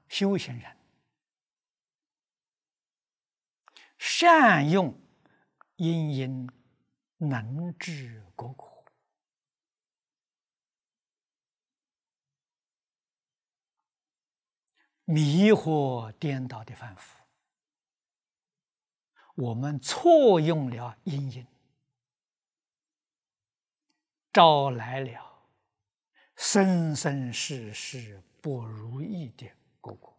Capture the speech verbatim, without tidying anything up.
修行人善用因因，能治果果，迷惑颠倒的凡夫，我们错用了因因，招来了生生世世不如意的果果。